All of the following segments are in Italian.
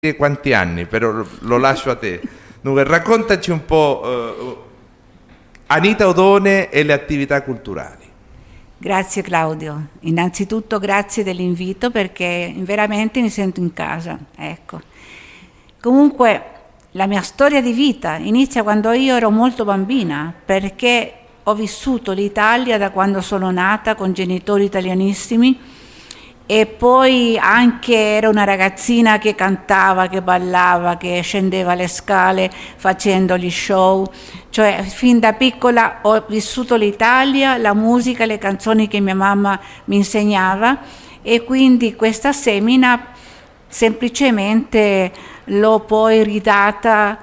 quanti anni, però lo lascio a te. Dunque, raccontaci un po' Anita Odone e le attività culturali. Grazie Claudio, innanzitutto grazie dell'invito perché veramente mi sento in casa, ecco. Comunque la mia storia di vita inizia quando io ero molto bambina, perché ho vissuto l'Italia da quando sono nata con genitori italianissimi e poi anche ero una ragazzina che cantava, che ballava, che scendeva le scale facendo gli show, cioè fin da piccola ho vissuto l'Italia, la musica, le canzoni che mia mamma mi insegnava e quindi questa semina semplicemente l'ho poi ridata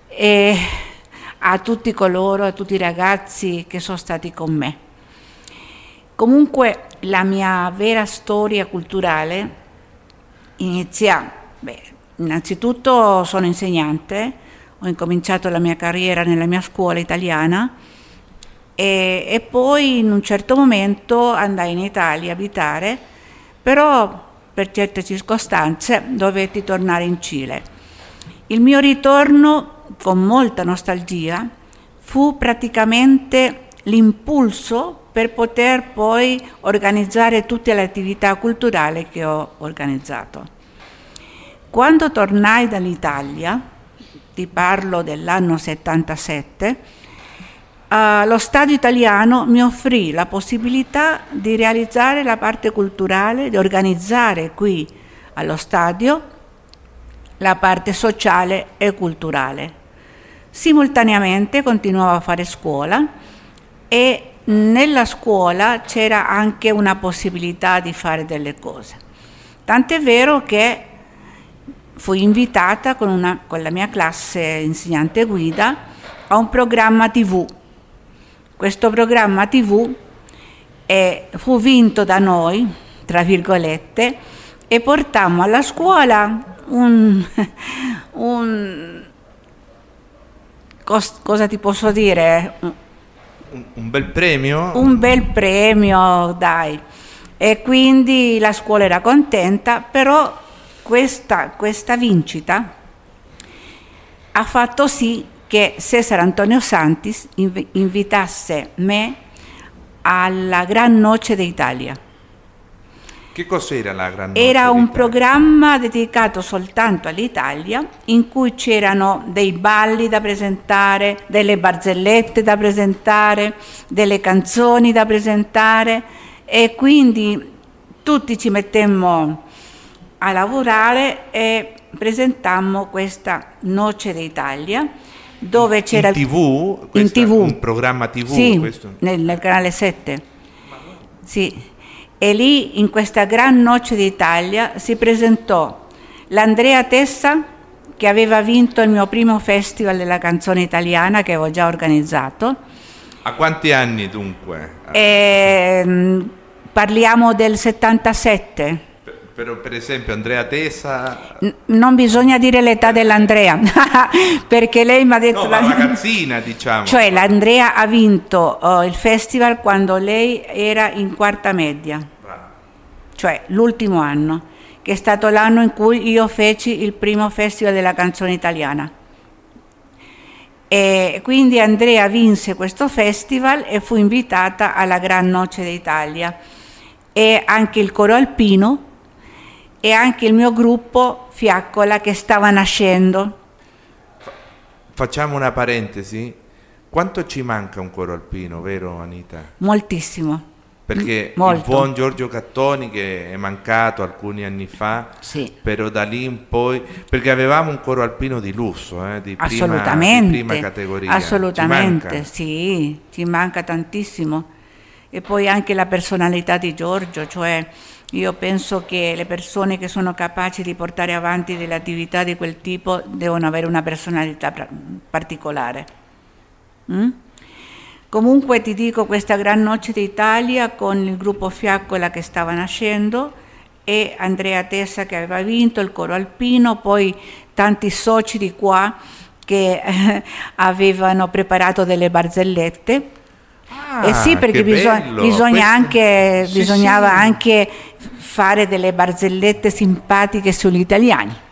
a tutti coloro, a tutti i ragazzi che sono stati con me. Comunque la mia vera storia culturale inizia, innanzitutto sono insegnante, ho incominciato la mia carriera nella mia scuola italiana e poi in un certo momento andai in Italia a abitare, però per certe circostanze dovetti tornare in Cile. Il mio ritorno, con molta nostalgia, fu praticamente l'impulso per poter poi organizzare tutte le attività culturali che ho organizzato. Quando tornai dall'Italia, ti parlo dell'anno 77, lo Stadio italiano mi offrì la possibilità di realizzare la parte culturale, di organizzare qui allo stadio la parte sociale e culturale. Simultaneamente continuavo a fare scuola e nella scuola c'era anche una possibilità di fare delle cose. Tant'è vero che fui invitata con la mia classe insegnante guida a un programma TV. Questo programma TV fu vinto da noi, tra virgolette, e portammo alla scuola cosa ti posso dire? Un bel premio? Un bel premio, dai. E quindi la scuola era contenta, però questa vincita ha fatto sì che Cesare Antonio Santis invitasse me alla Gran Noce d'Italia. Che cos'era la Gran Noce Era un d'Italia? programma dedicato soltanto all'Italia, in cui c'erano dei balli da presentare, delle barzellette da presentare, delle canzoni da presentare e quindi tutti ci mettemmo a lavorare e presentammo questa Noce d'Italia, dove c'era in TV? In TV. Un programma TV? Sì, questo? nel canale 7. Sì. E lì, in questa Gran Noce d'Italia, si presentò l'Andrea Tessa, che aveva vinto il mio primo festival della canzone italiana, che avevo già organizzato. A quanti anni dunque? Parliamo del 77. Per esempio Andrea Tessa... Non bisogna dire l'età dell'Andrea, perché lei mi ha detto... No, la ragazzina, diciamo. Cioè l'Andrea ha vinto il festival quando lei era in quarta media, cioè l'ultimo anno, che è stato l'anno in cui io feci il primo festival della canzone italiana. E quindi Andrea vinse questo festival e fu invitata alla Gran Noce d'Italia. E anche il coro alpino e anche il mio gruppo Fiaccola che stava nascendo. Facciamo una parentesi. Quanto ci manca un coro alpino, vero Anita? Moltissimo. Perché Molto. Il buon Giorgio Cattoni, che è mancato alcuni anni fa, sì. Però da lì in poi, perché avevamo un coro alpino di lusso, di prima categoria. Assolutamente, sì, ci manca tantissimo. E poi anche la personalità di Giorgio, cioè io penso che le persone che sono capaci di portare avanti delle attività di quel tipo devono avere una personalità particolare. Comunque ti dico, questa Gran Noce d'Italia con il gruppo Fiaccola che stava nascendo e Andrea Tessa che aveva vinto il coro alpino, poi tanti soci di qua che avevano preparato delle barzellette. Sì, perché bisognava anche fare delle barzellette simpatiche sugli italiani.